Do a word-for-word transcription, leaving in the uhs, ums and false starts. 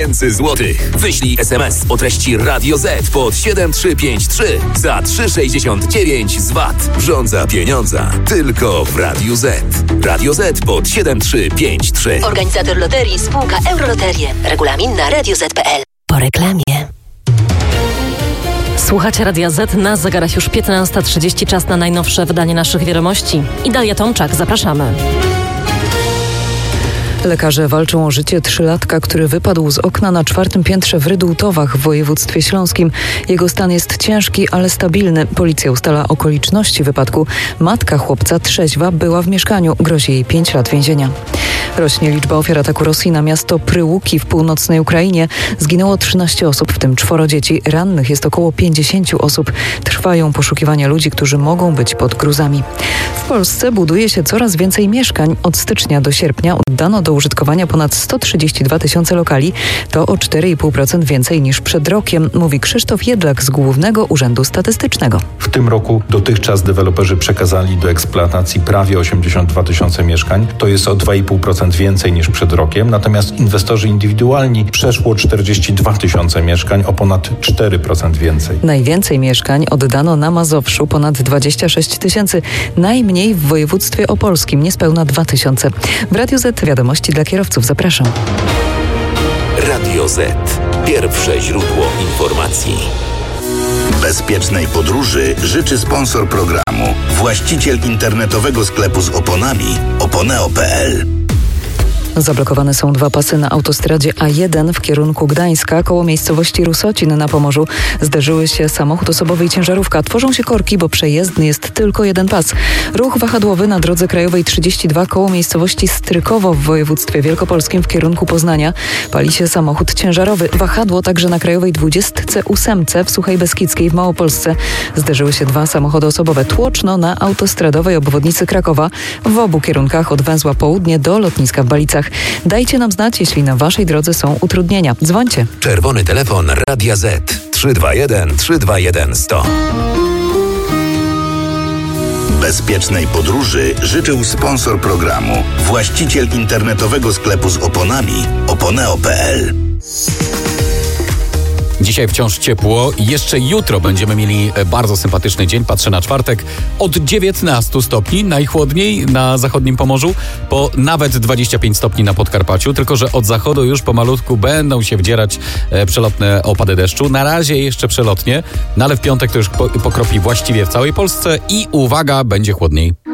tysięcy złotych. Wyślij es em es o treści Radio Z pod siedem trzy pięć trzy za trzy sześćdziesiąt dziewięć z V A T. Rządza pieniądza tylko w Radiu Z. Radio Z pod siedem trzy pięć trzy. Organizator loterii spółka Euroloterie. Regulamin na radio zet kropka pe el. Po reklamie. Słuchacie Radia Z, na zegarach już piętnasta trzydzieści, czas na najnowsze wydanie naszych wiadomości. I Dalia Tomczak, zapraszamy. Lekarze walczą o życie trzylatka, który wypadł z okna na czwartym piętrze w Rydultowach w województwie śląskim. Jego stan jest ciężki, ale stabilny. Policja ustala okoliczności wypadku. Matka chłopca, trzeźwa, była w mieszkaniu. Grozi jej pięć lat więzienia. Rośnie liczba ofiar ataku Rosji na miasto Pryłuki w północnej Ukrainie. Zginęło trzynaście osób, w tym czworo dzieci. Rannych jest około pięćdziesięciu osób. Trwają poszukiwania ludzi, którzy mogą być pod gruzami. W Polsce buduje się coraz więcej mieszkań. Od stycznia do sierpnia oddano do użytkowania ponad sto trzydzieści dwa tysiące lokali. To o cztery i pół procent więcej niż przed rokiem, mówi Krzysztof Jedlak z Głównego Urzędu Statystycznego. W tym roku dotychczas deweloperzy przekazali do eksploatacji prawie osiemdziesiąt dwa tysiące mieszkań. To jest o dwa i pół procent więcej niż przed rokiem. Natomiast inwestorzy indywidualni przeszło czterdzieści dwa tysiące mieszkań, o ponad cztery procent więcej. Najwięcej mieszkań oddano na Mazowszu, ponad dwadzieścia sześć tysięcy. Najmniej w województwie opolskim, niespełna dwa tysiące. W Radiu Z wiadomości dla kierowców. Zapraszam. Radio Z. Pierwsze źródło informacji. Bezpiecznej podróży życzy sponsor programu, właściciel internetowego sklepu z oponami oponeo kropka pe el. Zablokowane są dwa pasy na autostradzie A jeden w kierunku Gdańska. Koło miejscowości Rusocin na Pomorzu zderzyły się samochód osobowy i ciężarówka. Tworzą się korki, bo przejezdny jest tylko jeden pas. Ruch wahadłowy na drodze krajowej trzydzieści dwa koło miejscowości Strykowo w województwie wielkopolskim w kierunku Poznania. Pali się samochód ciężarowy. Wahadło także na krajowej dwudziestce ósemce w Suchej Beskidzkiej w Małopolsce. Zderzyły się dwa samochody osobowe. Tłoczno na autostradowej obwodnicy Krakowa w obu kierunkach od węzła Południe do lotniska w Balicach. Dajcie nam znać, jeśli na waszej drodze są utrudnienia. Dzwońcie. Czerwony telefon Radia Z trzy dwa jeden trzy dwa jeden sto. Bezpiecznej podróży życzył sponsor programu, właściciel internetowego sklepu z oponami oponeo kropka pe el. Dzisiaj wciąż ciepło. Jeszcze jutro będziemy mieli bardzo sympatyczny dzień. Patrzę na czwartek. Od dziewiętnastu stopni najchłodniej na zachodnim Pomorzu, po nawet dwadzieścia pięć stopni na Podkarpaciu. Tylko że od zachodu już pomalutku będą się wdzierać e, przelotne opady deszczu. Na razie jeszcze przelotnie, no ale w piątek to już po, pokropi właściwie w całej Polsce i uwaga, będzie chłodniej.